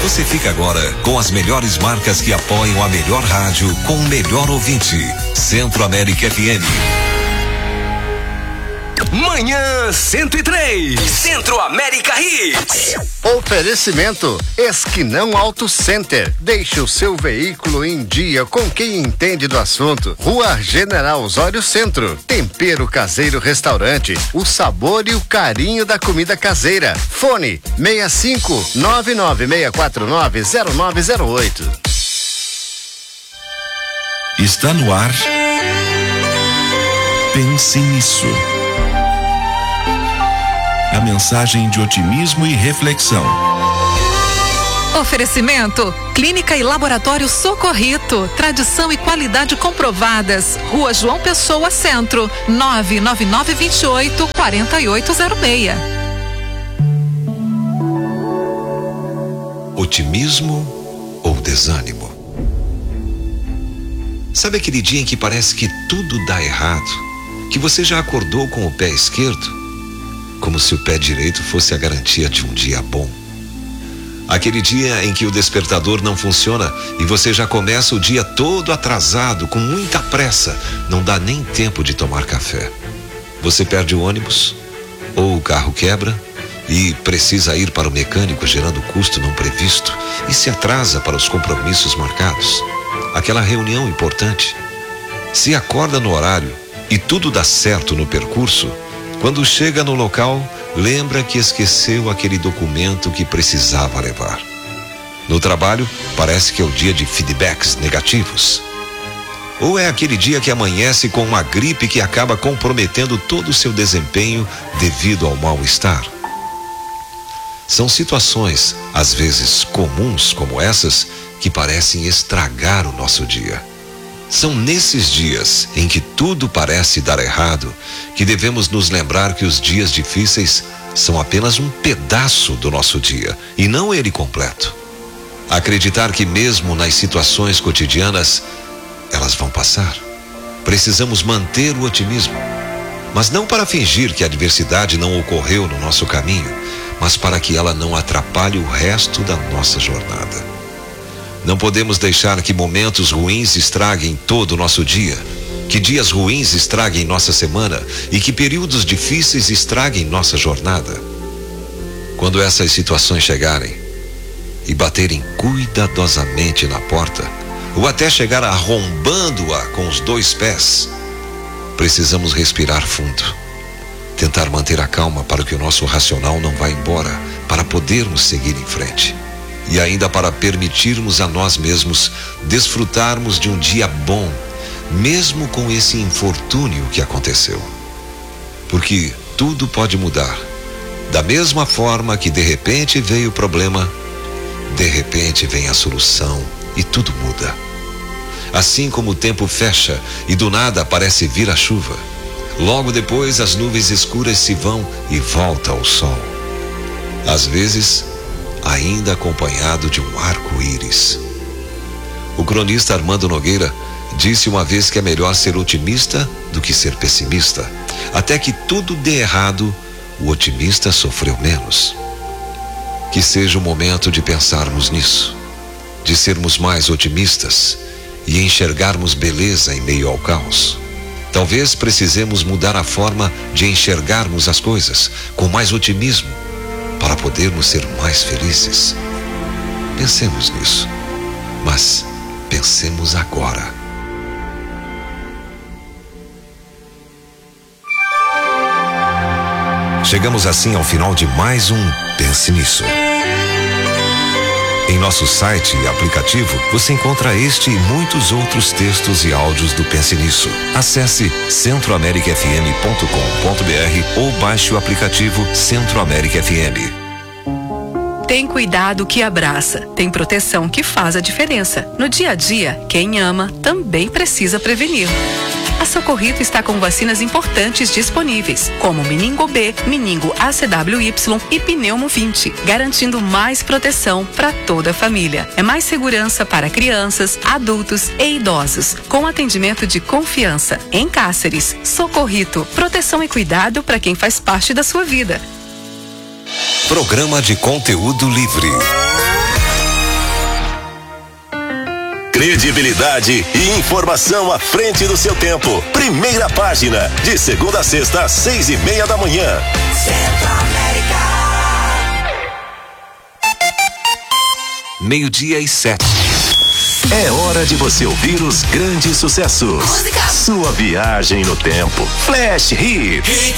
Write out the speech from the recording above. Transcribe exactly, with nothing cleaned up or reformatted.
Você fica agora com as melhores marcas que apoiam a melhor rádio com o melhor ouvinte. Centro América F M. Manhã cento e três, Centro América Hits. Oferecimento Esquinão Auto Center. Deixe o seu veículo em dia com quem entende do assunto. Rua General Osório Centro. Tempero Caseiro Restaurante. O sabor e o carinho da comida caseira. Fone seis cinco nove nove seis quatro nove zero nove zero oito. Está no ar. Pense nisso. A mensagem de otimismo e reflexão. Oferecimento: Clínica e Laboratório Socorrito. Tradição e qualidade comprovadas. Rua João Pessoa, Centro. nove nove nove dois oito quatro oito zero seis. Otimismo ou desânimo? Sabe aquele dia em que parece que tudo dá errado? Que você já acordou com o pé esquerdo? Como se o pé direito fosse a garantia de um dia bom. Aquele dia em que o despertador não funciona e você já começa o dia todo atrasado, com muita pressa, não dá nem tempo de tomar café. Você perde o ônibus, ou o carro quebra e precisa ir para o mecânico, gerando custo não previsto, e se atrasa para os compromissos marcados. Aquela reunião importante. Se acorda no horário e tudo dá certo no percurso, quando chega no local, lembra que esqueceu aquele documento que precisava levar. No trabalho, parece que é o dia de feedbacks negativos. Ou é aquele dia que amanhece com uma gripe que acaba comprometendo todo o seu desempenho devido ao mal-estar. São situações, às vezes comuns como essas, que parecem estragar o nosso dia. São nesses dias em que tudo parece dar errado que devemos nos lembrar que os dias difíceis são apenas um pedaço do nosso dia e não ele completo. Acreditar que mesmo nas situações cotidianas, elas vão passar. Precisamos manter o otimismo, mas não para fingir que a adversidade não ocorreu no nosso caminho, mas para que ela não atrapalhe o resto da nossa jornada. Não podemos deixar que momentos ruins estraguem todo o nosso dia, que dias ruins estraguem nossa semana e que períodos difíceis estraguem nossa jornada. Quando essas situações chegarem e baterem cuidadosamente na porta, ou até chegar arrombando-a com os dois pés, precisamos respirar fundo, tentar manter a calma para que o nosso racional não vá embora, para podermos seguir em frente. E ainda para permitirmos a nós mesmos desfrutarmos de um dia bom, mesmo com esse infortúnio que aconteceu. Porque tudo pode mudar. Da mesma forma que de repente veio o problema, de repente vem a solução e tudo muda. Assim como o tempo fecha e do nada parece vir a chuva, logo depois as nuvens escuras se vão e volta o sol. Às vezes, ainda acompanhado de um arco-íris. O cronista Armando Nogueira disse uma vez que é melhor ser otimista do que ser pessimista. Até que tudo dê errado, o otimista sofreu menos. Que seja o momento de pensarmos nisso, de sermos mais otimistas e enxergarmos beleza em meio ao caos. Talvez precisemos mudar a forma de enxergarmos as coisas, com mais otimismo, para podermos ser mais felizes. Pensemos nisso, mas pensemos agora. Chegamos assim ao final de mais um Pense Nisso. Em nosso site e aplicativo, você encontra este e muitos outros textos e áudios do Pense Nisso. Acesse centro américa f m ponto com ponto b r ou baixe o aplicativo Centro América F M. Tem cuidado que abraça, tem proteção que faz a diferença. No dia a dia, quem ama também precisa prevenir. A Socorrito está com vacinas importantes disponíveis, como Meningo B, Meningo A C W Y e Pneumo vinte, garantindo mais proteção para toda a família. É mais segurança para crianças, adultos e idosos, com atendimento de confiança. Em Cáceres, Socorrito, proteção e cuidado para quem faz parte da sua vida. Programa de conteúdo livre. Credibilidade e informação à frente do seu tempo. Primeira página, de segunda a sexta, às seis e meia da manhã. Centro América. Meio-dia e sete. É hora de você ouvir os grandes sucessos. Música. Sua viagem no tempo. Flash Hits.